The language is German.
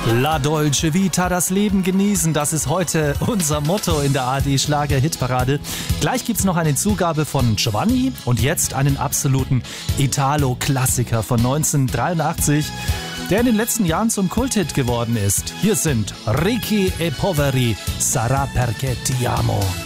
La Dolce Vita, das Leben genießen, das ist heute unser Motto in der ARD-Schlager-Hitparade. Gleich gibt's noch eine Zugabe von Giovanni und jetzt einen absoluten Italo-Klassiker von 1983, der in den letzten Jahren zum Kulthit geworden ist. Hier sind Ricchi e Poveri, Sarà perché ti amo.